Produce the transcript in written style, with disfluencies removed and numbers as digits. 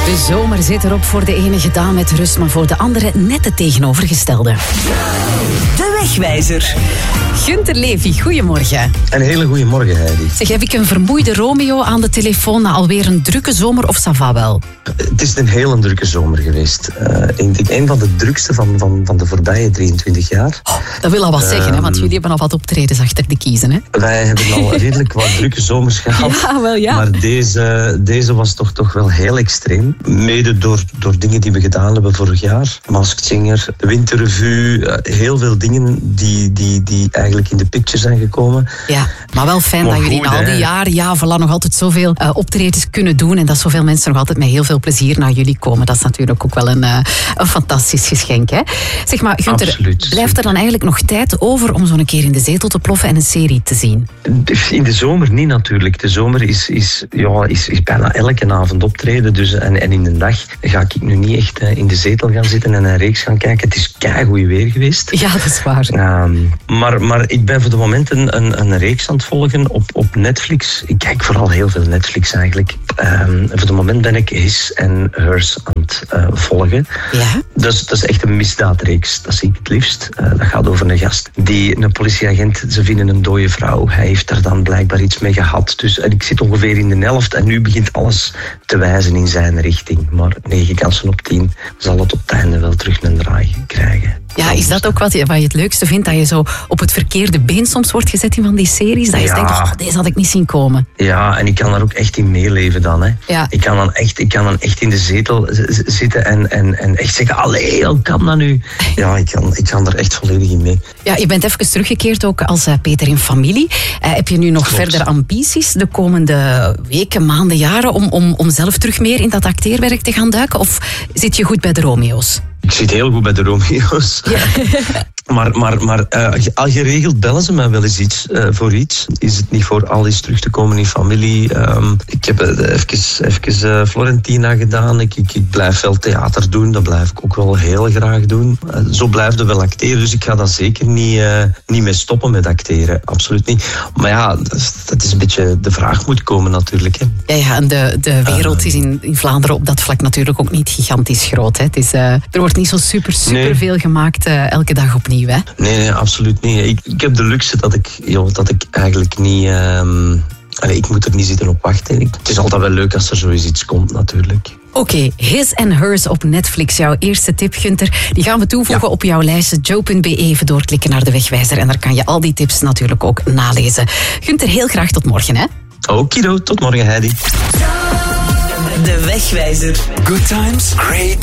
De zomer zit erop voor de ene gedaan met rust, maar voor de andere net het tegenovergestelde. De Wegwijzer. Gunther Levy, goedemorgen. Een hele goede morgen, Heidi. Zeg, heb ik een vermoeide Romeo aan de telefoon na alweer een drukke zomer of ça va wel? Het is een hele drukke zomer geweest. Ik denk een van de drukste van de voorbije 23 jaar. Oh, dat wil al wat zeggen, hè? Want jullie hebben al wat optredens achter de kiezen. Hè? Wij hebben al redelijk wat drukke zomers gehad. Ja, wel ja. Maar deze was toch wel heel extreem. Mede door dingen die we gedaan hebben vorig jaar. Masked Singer, de Winterrevue. Heel veel dingen die eigenlijk in de picture zijn gekomen. Ja, maar wel fijn maar dat jullie goed, na al die jaren, voilà, nog altijd zoveel optredens kunnen doen. En dat zoveel mensen nog altijd met heel veel plezier naar jullie komen. Dat is natuurlijk ook wel een fantastisch geschenk. Hè? Zeg maar, Gunther, absoluut. Blijft er dan eigenlijk nog tijd over om zo'n keer in de zetel te ploffen en een serie te zien? In de zomer niet natuurlijk. De zomer is bijna elke avond optreden. Dus, en in de dag ga ik nu niet echt in de zetel gaan zitten en een reeks gaan kijken. Het is keigoed weer geweest. Ja, dat is waar. Maar ik ben voor de moment een reeks aan het volgen op Netflix. Ik kijk vooral heel veel Netflix eigenlijk. Voor de moment ben ik His and Hers aan het volgen. Ja? Dat is echt een misdaadreeks. Dat zie ik het liefst. Dat gaat over een gast. Een politieagent, ze vinden een dode vrouw. Hij heeft daar dan blijkbaar iets mee gehad. Dus ik zit ongeveer in de helft en nu begint alles te wijzen in zijn richting. Maar 9 kansen op 10 zal het op het einde wel terug een draai krijgen. Ja, is dat ook wat je het leukste vindt? Dat je zo op het verkeerde been soms wordt gezet in van die series? Dat je denkt, deze had ik niet zien komen. Ja, en ik kan daar ook echt in meeleven dan. Hè. Ja. Ik kan dan echt in de zetel zitten en echt zeggen, allee, hoe kan dat nu? Ja, ik kan daar echt volledig in mee. Ja, je bent even teruggekeerd ook als Peter in Familie. Heb je nu nog verder ambities de komende weken, maanden, jaren om zelf terug meer in dat acteerwerk te gaan duiken? Of zit je goed bij de Romeo's? Ik zit heel goed bij de Romeo's. Ja. Maar al geregeld bellen ze mij wel eens voor iets. Is het niet voor al eens terug te komen in Familie? Ik heb even Florentina gedaan. Ik blijf veel theater doen. Dat blijf ik ook wel heel graag doen. Zo blijf je wel acteren. Dus ik ga daar zeker niet mee stoppen met acteren. Absoluut niet. Maar ja, dat is een beetje de vraag moet komen natuurlijk. Hè. Ja, en de wereld is in Vlaanderen op dat vlak natuurlijk ook niet gigantisch groot. Hè. Het is, er wordt niet zo super veel gemaakt elke dag opnieuw. Hè? Nee, absoluut niet. Ik heb de luxe dat ik eigenlijk niet... ik moet er niet zitten op wachten. Het is altijd wel leuk als er zoiets komt, natuurlijk. Oké, His and Hers op Netflix. Jouw eerste tip, Gunther. Die gaan we toevoegen op jouw lijst. Joe.be, even doorklikken naar de Wegwijzer. En daar kan je al die tips natuurlijk ook nalezen. Gunther, heel graag tot morgen, hè? Okido, tot morgen, Heidi. De Wegwijzer. Good times, great